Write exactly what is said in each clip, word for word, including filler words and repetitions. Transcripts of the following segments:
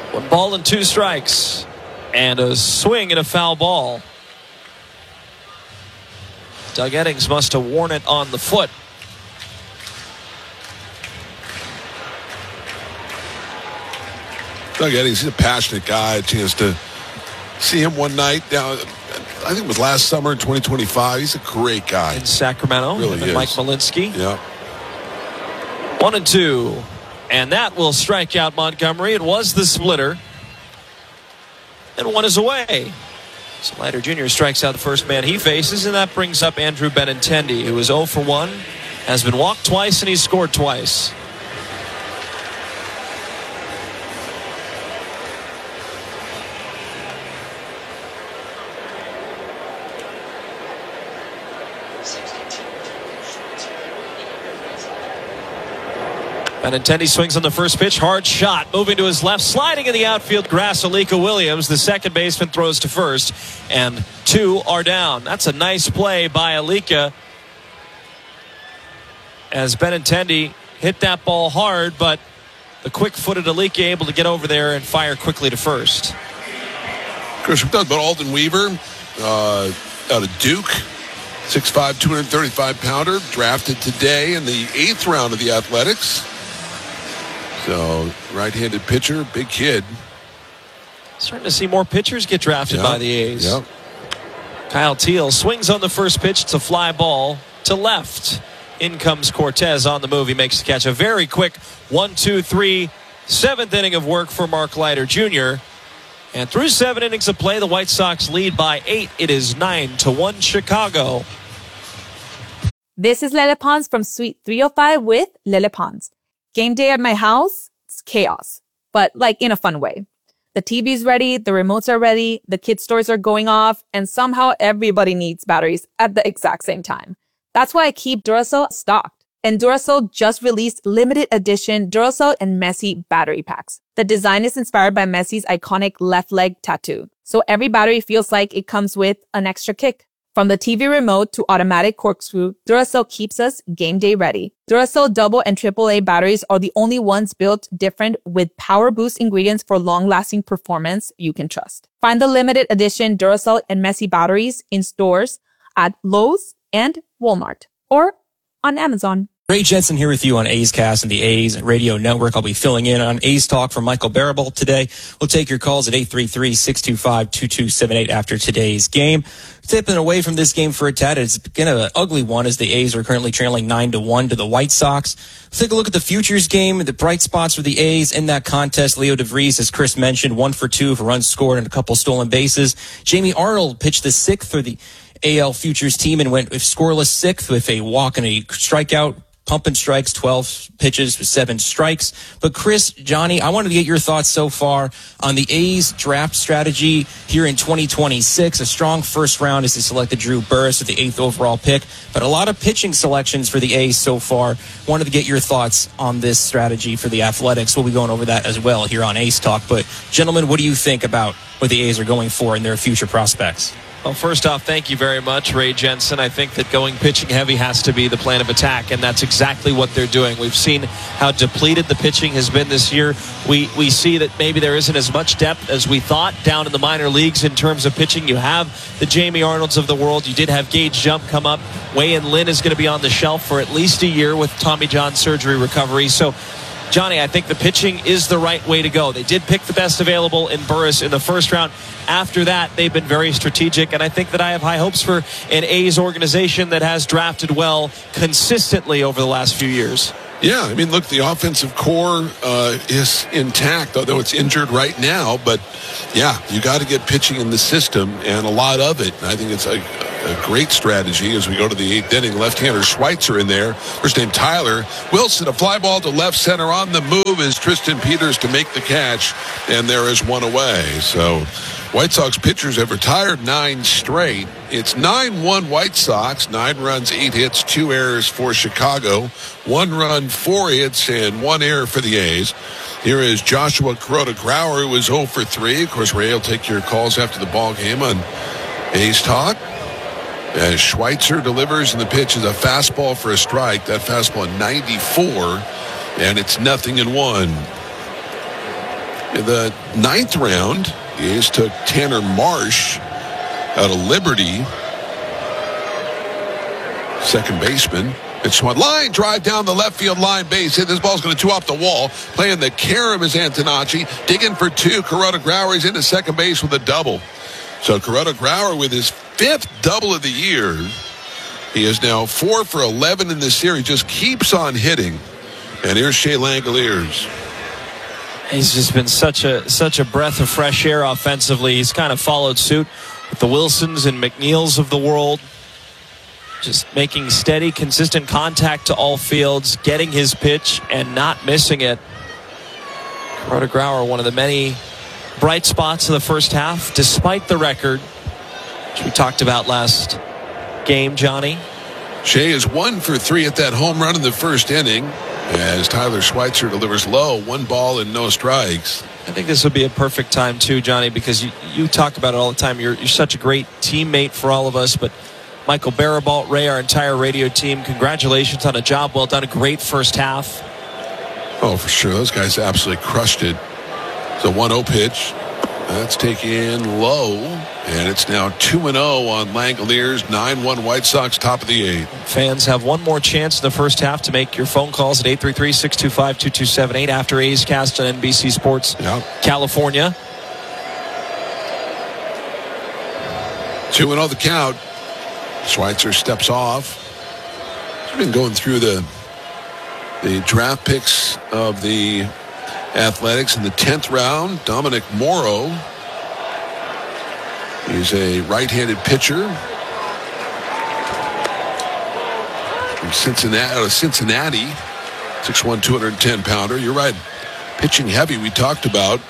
One ball and two strikes. And a swing and a foul ball. Doug Eddings must have worn it on the foot. Doug Eddings, he's a passionate guy. A chance to see him one night down, I think it was last summer in twenty twenty-five. He's a great guy. In Sacramento. Really and is. Mike Malinsky. Yeah. One and two. And that will strike out Montgomery. It was the splitter. And one is away. So Leiter Junior strikes out the first man he faces, and that brings up Andrew Benintendi, who is zero for one, has been walked twice, and he's scored twice. Benintendi swings on the first pitch. Hard shot. Moving to his left. Sliding in the outfield grass. Alika Williams, the second baseman, throws to first. And two are down. That's a nice play by Alika. As Benintendi hit that ball hard, but the quick-footed Alika able to get over there and fire quickly to first. Chris, we talked about Alden Weaver uh, out of Duke. six five, two thirty-five pounder. Drafted today in the eighth round of the Athletics. So, right-handed pitcher, big kid. Starting to see more pitchers get drafted yep. by the A's. Yep. Kyle Teal swings on the first pitch. It's a fly ball to left. In comes Cortez on the move. He makes the catch. A very quick one, two, three, seventh inning of work for Mark Leiter Junior And through seven innings of play, the White Sox lead by eight. It is nine to one Chicago. This is Lele Pons from Suite three oh five with Lele Pons. Game day at my house, it's chaos, but like in a fun way. The T V's ready, the remotes are ready, the kid stores are going off, and somehow everybody needs batteries at the exact same time. That's why I keep Duracell stocked. And Duracell just released limited edition Duracell and Messi battery packs. The design is inspired by Messi's iconic left leg tattoo. So every battery feels like it comes with an extra kick. From the T V remote to automatic corkscrew, Duracell keeps us game day ready. Duracell double and triple A batteries are the only ones built different with power boost ingredients for long-lasting performance you can trust. Find the limited edition Duracell and Messi batteries in stores at Lowe's and Walmart or on Amazon. Ray Jensen here with you on A's Cast and the A's Radio Network. I'll be filling in on A's Talk for Michael Barabal today. We'll take your calls at eight three three, six two five, two two seven eight after today's game. Tipping away from this game for a tad. It's kind of an ugly one as the A's are currently trailing nine to one to the White Sox. Let's take a look at the futures game. The bright spots for the A's in that contest. Leo DeVries, as Chris mentioned, one for two for runs scored and a couple stolen bases. Jamie Arnold pitched the sixth for the A L futures team and went scoreless sixth with a walk and a strikeout. Pumping strikes, twelve pitches with seven strikes. But Chris, Johnny, I wanted to get your thoughts so far on the A's draft strategy here in twenty twenty-six. A strong first round as they selected Drew Burress with the eighth overall pick. But a lot of pitching selections for the A's so far. Wanted to get your thoughts on this strategy for the Athletics. We'll be going over that as well here on A's Talk. But gentlemen, what do you think about what the A's are going for in their future prospects? Well, first off, thank you very much, Ray Jensen. I think that going pitching heavy has to be the plan of attack, and that's exactly what they're doing. We've seen how depleted the pitching has been this year. We we see that maybe there isn't as much depth as we thought down in the minor leagues in terms of pitching. You have the Jamie Arnolds of the world. You did have Gage Jump come up. Wei-Yin Lin is going to be on the shelf for at least a year with Tommy John surgery recovery. So, Johnny, I think the pitching is the right way to go. They did pick the best available in Burress in the first round. After that, they've been very strategic, and I think that I have high hopes for an A's organization that has drafted well consistently over the last few years. Yeah, I mean, look, the offensive core uh, is intact, although it's injured right now. But, yeah, you got to get pitching in the system, and a lot of it. And I think it's a, a great strategy as we go to the eighth inning. Left-hander Schweitzer in there. First name Tyler Wilson. A fly ball to left center. On the move is Tristan Peters to make the catch, and there is one away. So White Sox pitchers have retired nine straight. It's nine one White Sox, nine runs, eight hits, two errors for Chicago, one run, four hits, and one error for the A's. Here is Joshua Kuroda-Grauer, who is zero for three. Of course, Ray will take your calls after the ball game on A's Talk. As Schweitzer delivers, and the pitch is a fastball for a strike. That fastball at ninety-four, and it's nothing in one. In the ninth round, the A's took Tanner Marsh out of Liberty. Second baseman. It's one line drive down the left field line base hit. This ball's going to two off the wall. Playing the carom is Antonacci. Digging for two. Kuroda Grauer is into second base with a double. So Kuroda Grauer with his fifth double of the year. He is now four for eleven in this series. Just keeps on hitting. And here's Shea Langoliers. He's just been such a such a breath of fresh air offensively. He's kind of followed suit with the Wilsons and McNeils of the world. Just making steady, consistent contact to all fields, getting his pitch and not missing it. Kuroda Grauer, one of the many bright spots of the first half, despite the record, which we talked about last game, Johnny. Shea is one for three at that home run in the first inning as Tyler Schweitzer delivers low, one ball and no strikes. I think this would be a perfect time too, Johnny, because you, you talk about it all the time. You're, you're such a great teammate for all of us, but Michael Barabalt, Ray, our entire radio team, congratulations on a job well done. A great first half. Oh, for sure. Those guys absolutely crushed it. It's a one oh pitch. That's taken low. And it's now two and oh on Langoliers. nine one White Sox, top of the eighth. Fans have one more chance in the first half to make your phone calls at eight three three, six two five, two two seven eight after A's Cast on N B C Sports Yep. California. two and oh the count. Schweitzer steps off. He's been going through the the draft picks of the Athletics in the tenth round. Dominic Morrow. He's a right-handed pitcher from Cincinnati, out of Cincinnati. six one, two hundred ten pounder. You're right. Pitching heavy we talked about.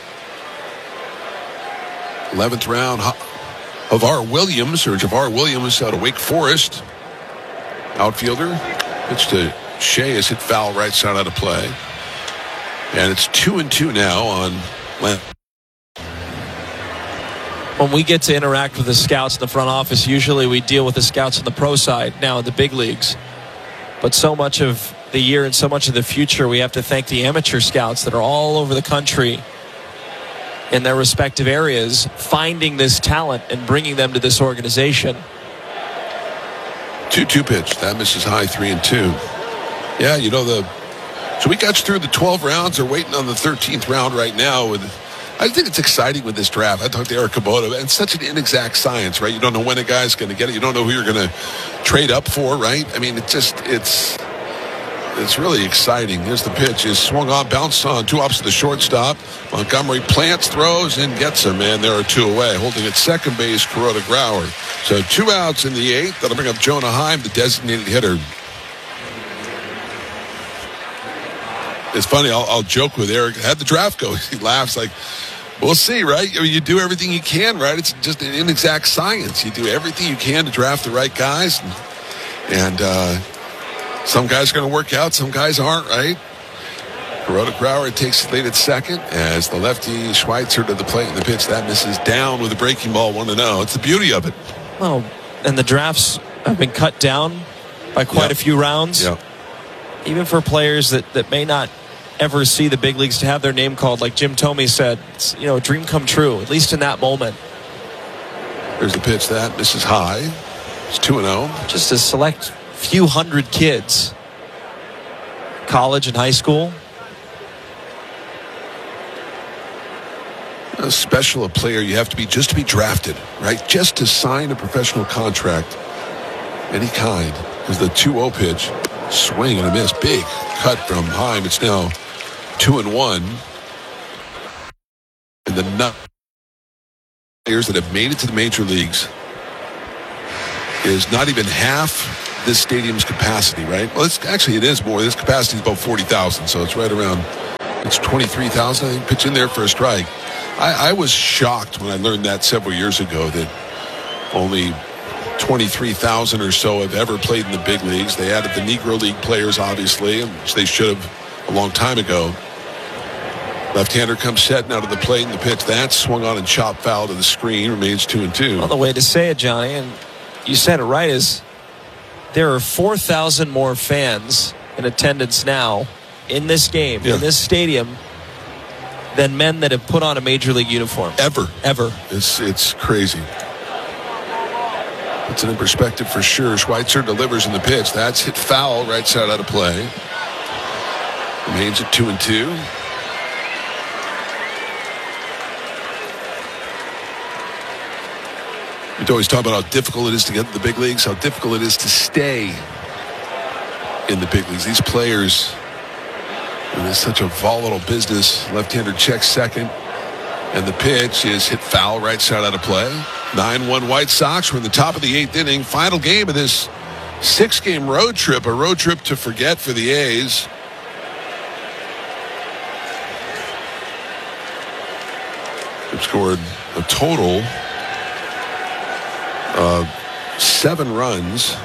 eleventh round. Javar Williams, or Javar Williams out of Wake Forest. Outfielder. Pitch to Shea is hit foul right side out of play. And it's two and two now on Len. When we get to interact with the scouts in the front office, usually we deal with the scouts on the pro side now in the big leagues. But so much of the year and so much of the future, we have to thank the amateur scouts that are all over the country in their respective areas, finding this talent and bringing them to this organization. two two pitch. That misses high, three and two. Yeah, you know, the so we got through the twelve rounds. They're waiting on the thirteenth round right now. With, I think it's exciting with this draft. I talked to Eric Kubota, and it's such an inexact science, right? You don't know when a guy's going to get it. You don't know who you're going to trade up for, right? I mean, it just, it's it's really exciting. Here's the pitch. Is swung on, bounced on, two ups to the shortstop. Montgomery plants, throws, and gets him, and there are two away. Holding at second base, Kuroda Grauer. So two outs in the eighth. That'll bring up Jonah Heim, the designated hitter. It's funny, I'll, I'll joke with Eric. How'd the draft go? He laughs like, we'll see, right? I mean, you do everything you can, right? It's just an inexact science. You do everything you can to draft the right guys. And, and uh, some guys are going to work out, some guys aren't, right? Kuroda Grauer takes the lead at second as the lefty Schweitzer to the plate in the pitch. That misses down with a breaking ball, one to oh. It's the beauty of it. Well, and the drafts have been cut down by quite yep. a few rounds. Yep. Even for players that, that may not ever see the big leagues, to have their name called, like Jim Thome said, it's, you know, a dream come true, at least in that moment. There's the pitch. That misses high. It's two and oh. Just a select few hundred kids, college and high school. How special a player you have to be just to be drafted, right? Just to sign a professional contract, any kind. Because the two oh pitch, swing and a miss, big cut from Heim. It's now two and one. And the nut players that have made it to the major leagues is not even half this stadium's capacity, right? Well, it's actually, it is more. This capacity is about forty thousand, so it's right around, it's twenty-three thousand, I think. Pitch in there for a strike. I, I was shocked when I learned that several years ago that only twenty-three thousand or so have ever played in the big leagues. They added the Negro League players, obviously, which they should have a long time ago. Left-hander comes setting out of the plate in the pitch. That's swung on and chopped foul to the screen. Remains two and two. Well, the way to say it, Johnny, and you said it right, is there are four thousand more fans in attendance now in this game, yeah. in this stadium, than men that have put on a major league uniform. Ever. Ever. It's, it's crazy. Puts it in perspective for sure. Schweitzer delivers in the pitch. That's hit foul, right side out of play. Remains at two and two. We always talk about how difficult it is to get to the big leagues, how difficult it is to stay in the big leagues. These players, it is such a volatile business. Left-hander checks second, and the pitch is hit foul, right side out of play. nine one White Sox. We're in the top of the eighth inning. Final game of this six-game road trip, a road trip to forget for the A's. They've scored a total of seven runs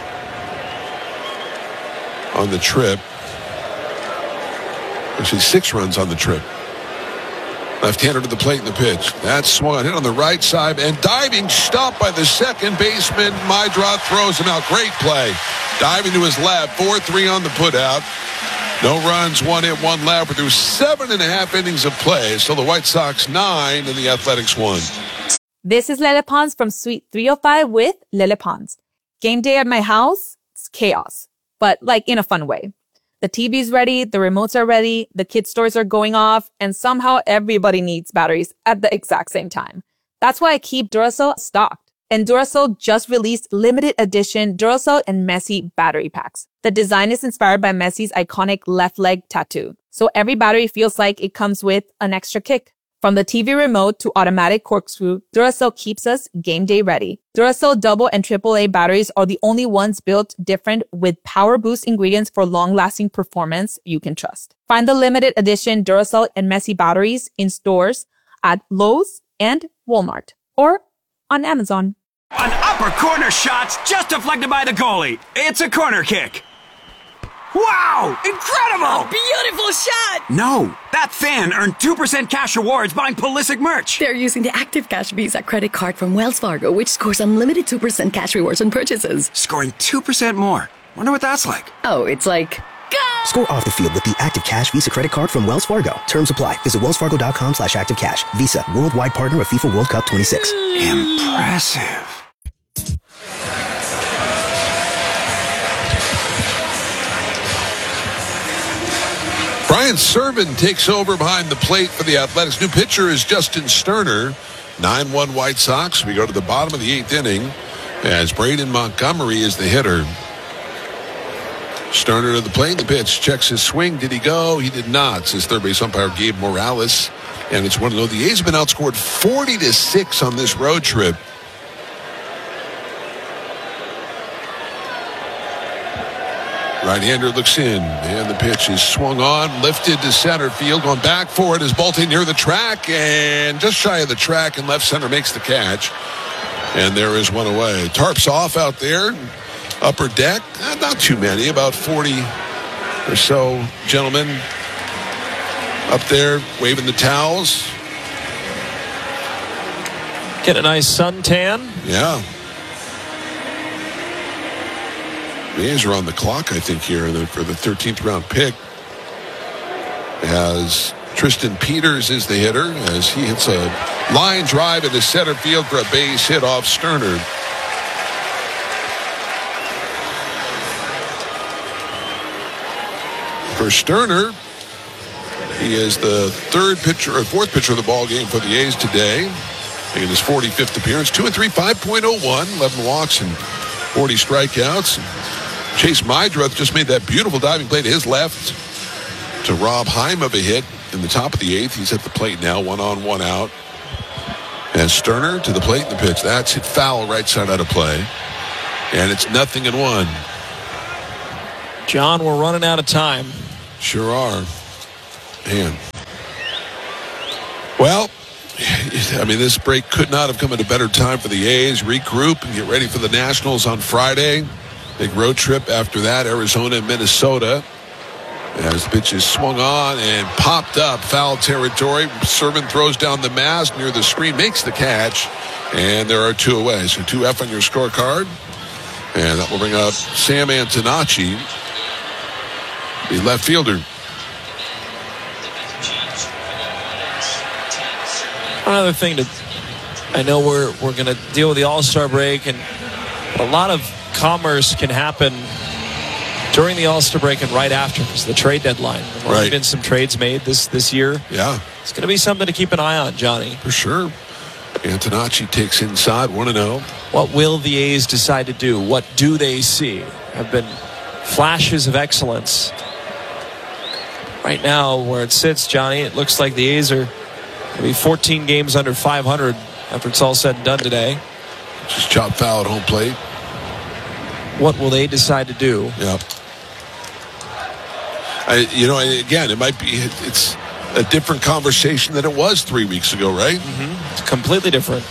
on the trip. Actually, six runs on the trip. Left-hander to the plate in the pitch. That's swung on, hit on the right side, and diving, stopped by the second baseman. Meidroth throws him out. Great play. Diving to his left, four three on the putout. No runs, one hit, one left. We're through seven and a half innings of play. So the White Sox nine and the Athletics one. This is Lele Pons from Suite three oh five with Lele Pons. Game day at my house, it's chaos, but like in a fun way. The T V's ready, the remotes are ready, the kids' toys are going off, and somehow everybody needs batteries at the exact same time. That's why I keep Duracell stocked. And Duracell just released limited edition Duracell and Messi battery packs. The design is inspired by Messi's iconic left leg tattoo, so every battery feels like it comes with an extra kick. From the T V remote to automatic corkscrew, Duracell keeps us game day ready. Duracell double and triple A batteries are the only ones built different with power boost ingredients for long-lasting performance you can trust. Find the limited edition Duracell and Messi batteries in stores at Lowe's and Walmart or on Amazon. An upper corner shot's just deflected by the goalie. It's a corner kick. Wow! Incredible! Beautiful shot! No, that fan earned two percent cash rewards buying Pulisic merch. They're using the Active Cash Visa credit card from Wells Fargo, which scores unlimited two percent cash rewards on purchases. Scoring two percent more. Wonder what that's like. Oh, it's like... Go! Score off the field with the Active Cash Visa credit card from Wells Fargo. Terms apply. Visit wellsfargo.com slash active cash. Visa, worldwide partner of FIFA World Cup twenty-six. Impressive. Brian Serven takes over behind the plate for the Athletics. New pitcher is Justin Sterner. nine one White Sox. We go to the bottom of the eighth inning as Braden Montgomery is the hitter. Sterner to the plate. The pitch checks his swing. Did he go? He did not, says third base umpire Gabe Morales. And it's one of those. The A's have been outscored forty to six on this road trip. Right-hander looks in, and the pitch is swung on, lifted to center field, going back for it as Bolte near the track, and just shy of the track, and left center makes the catch. And there is one away. Tarps off out there, upper deck, not too many, about forty or so gentlemen up there waving the towels. Get a nice suntan. Yeah. The A's are on the clock, I think, here for the thirteenth round pick. As Tristan Peters is the hitter, as he hits a line drive into center field for a base hit off Sterner. For Sterner, he is the third pitcher or fourth pitcher of the ball game for the A's today, making his forty-fifth appearance. Two and three, five point oh one, eleven walks and forty strikeouts. Chase Meidroth just made that beautiful diving play to his left to rob Heim of a hit in the top of the eighth. He's at the plate now, one on, one out. And Sterner to the plate in the pitch. That's hit foul, right side out of play. And it's nothing in one. John, we're running out of time. Sure are. Man. Well, I mean, this break could not have come at a better time for the A's. Regroup and get ready for the Nationals on Friday. Big road trip after that, Arizona and Minnesota. As the pitch is swung on and popped up, foul territory. Serven throws down the mask near the screen, makes the catch, and there are two away. So two F on your scorecard. And that will bring up Sam Antonacci, the left fielder. One other thing to, I know we're we're going to deal with the All-Star break, and a lot of commerce can happen during the All-Star break and right after, because the trade deadline. There's Right. been some trades made this this year. Yeah, It's going to be something to keep an eye on, Johnny. for sure. Antonacci takes inside, one and oh. What will the A's decide to do? What do they see? Have been flashes of excellence. Right now, where it sits, Johnny, it looks like the A's are going to be fourteen games under five hundred after it's all said and done today. Just chop foul at home plate. What will they decide to do? Yep. I, you know, again, it might be, it's a different conversation than it was three weeks ago, right? Mm-hmm. It's completely different.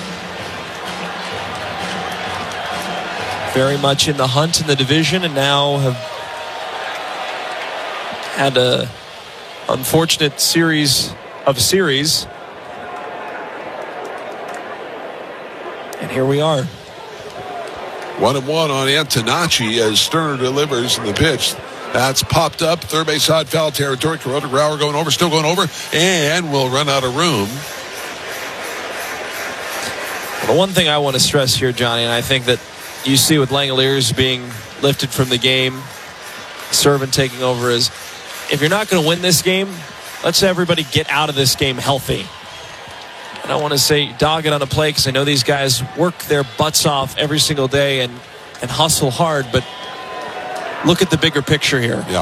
Very much in the hunt in the division, and now have had a unfortunate series of series. And here we are. One and one on Antonacci as Sterner delivers in the pitch. That's popped up. Third base side, foul territory. Corona Grauer going over, still going over, and will run out of room. The one thing I want to stress here, Johnny, and I think that you see with Langoliers being lifted from the game, Servant taking over, is if you're not going to win this game, let's everybody get out of this game healthy. And I want to say dog it on a play, because I know these guys work their butts off every single day and, and hustle hard, but look at the bigger picture here. Yeah.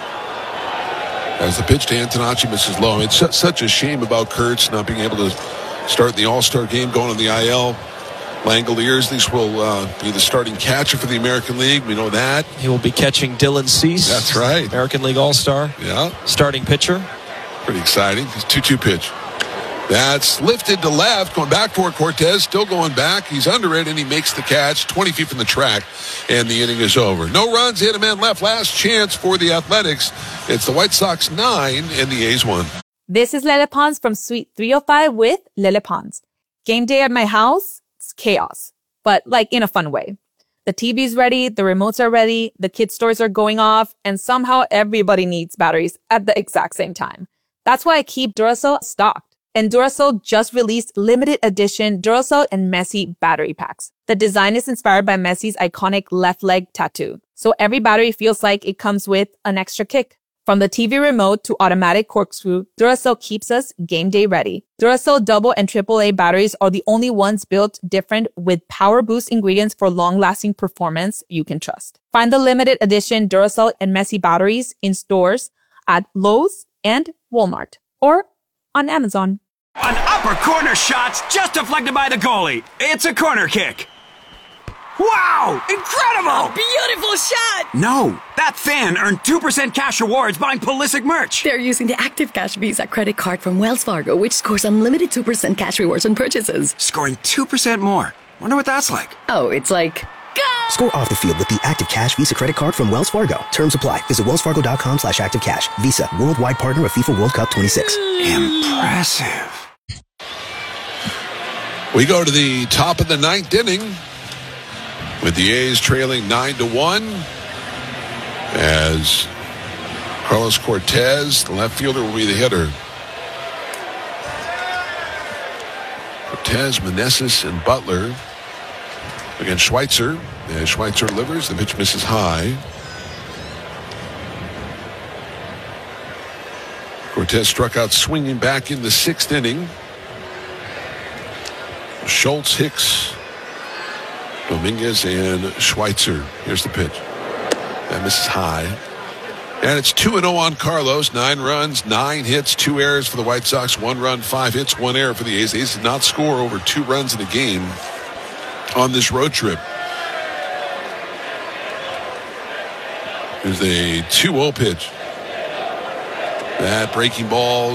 As the pitch to Antonacci misses low. It's su- such a shame about Kurtz not being able to start the All-Star game, going on the I L. Langoliers, these will uh, be the starting catcher for the American League. We know that. He will be catching Dylan Cease. That's right. American League All-Star. Yeah. Starting pitcher. Pretty exciting. His two two pitch. That's lifted to left, going back toward Cortez, still going back. He's under it, and he makes the catch twenty feet from the track, and the inning is over. No runs, hit a man left. Last chance for the Athletics. It's the White Sox nine, and the A's one. This is Lele Pons from Suite three oh five with Lele Pons. Game day at my house, it's chaos, but like in a fun way. The T V's ready, the remotes are ready, the kids' toys are going off, and somehow everybody needs batteries at the exact same time. That's why I keep Duracell stocked. And Duracell just released limited edition Duracell and Messi battery packs. The design is inspired by Messi's iconic left leg tattoo, so every battery feels like it comes with an extra kick. From the T V remote to automatic corkscrew, Duracell keeps us game day ready. Duracell double and triple A batteries are the only ones built different with power boost ingredients for long-lasting performance you can trust. Find the limited edition Duracell and Messi batteries in stores at Lowe's and Walmart or on Amazon. An upper corner shot just deflected by the goalie. It's a corner kick. Wow! Incredible! Beautiful shot! No, that fan earned two percent cash rewards buying Pulisic merch. They're using the Active Cash Visa credit card from Wells Fargo, which scores unlimited two percent cash rewards on purchases. Scoring two percent more. Wonder what that's like. Oh, it's like... Score off the field with the Active Cash Visa credit card from Wells Fargo. Terms apply. Visit wellsfargo.com slash active cash. Visa, worldwide partner of FIFA World Cup twenty-six. Impressive. We go to the top of the ninth inning with the A's trailing nine to one as Carlos Cortez, the left fielder, will be the hitter. Cortez, Meneses, and Butler against Schweitzer. As Schweitzer delivers, the pitch misses high. Cortez struck out swinging back in the sixth inning. Schultz, Hicks, Dominguez, and Schweitzer. Here's the pitch. That misses high. And it's two and oh on Carlos. Nine runs, nine hits, two errors for the White Sox. One run, five hits, one error for the A's. The A's did not score over two runs in a game on this road trip. Here's a two oh pitch. That breaking ball